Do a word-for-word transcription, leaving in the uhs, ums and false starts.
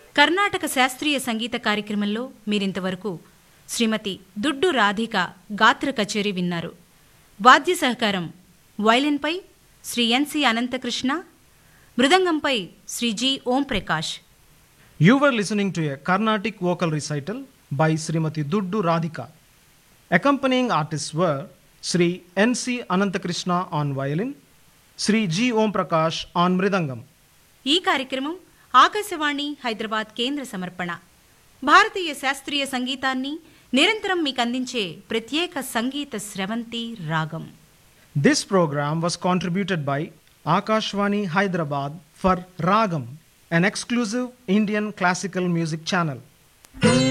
కర్ణాటక శాస్త్రీయ సంగీత కార్యక్రమంలో మీరింతవరకు శ్రీమతి దుడ్డు రాధిక గాత్ర కచేరీ విన్నారు. వాద్య సహకారం వయలిన్పై శ్రీ ఎన్సి Anantakrishna, మృదంగంపై Shri G Om Prakash. You were listening to a Carnatic vocal recital by Srimati Duddu Radhika. Accompanying artists were Sri N C Anantakrishna on violin, Sri G Om Prakash on mridangam. ఈ కార్యక్రమం ఆకాశవాణి హైదరాబాద్ కేంద్ర సమర్పణ. భారతీయ శాస్త్రీయ సంగీతాన్ని నిరంతరం మీకు అందించే ప్రత్యేక సంగీత స్రవంతి రాగం. This program was contributed by Akashvani Hyderabad for Ragam, an exclusive Indian classical music channel.